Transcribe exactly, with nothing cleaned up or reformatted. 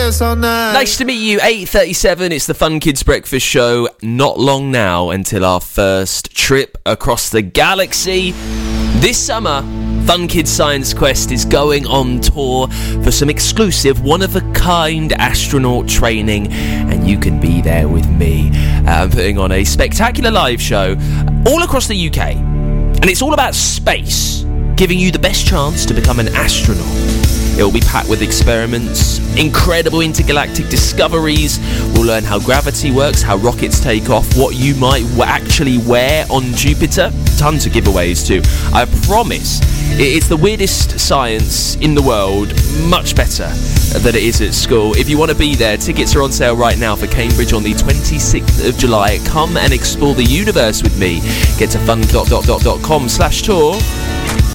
dance all night. Nice to meet you, eight thirty-seven, it's the Fun Kids Breakfast Show. Not long now until our first trip across the galaxy. This summer, Fun Kids Science Quest is going on tour for some exclusive, one-of-a-kind astronaut training, and you can be there with me. Uh, I'm putting on a spectacular live show all across the U K, and it's all about space, giving you the best chance to become an astronaut. It will be packed with experiments, incredible intergalactic discoveries. We'll learn how gravity works, how rockets take off, what you might w- actually wear on Jupiter. Tons of giveaways too. I promise, it's the weirdest science in the world, much better than it is at school. If you want to be there, tickets are on sale right now for Cambridge on the twenty-sixth of July. Come and explore the universe with me. Get to fun dot dot dot dot com slash tour.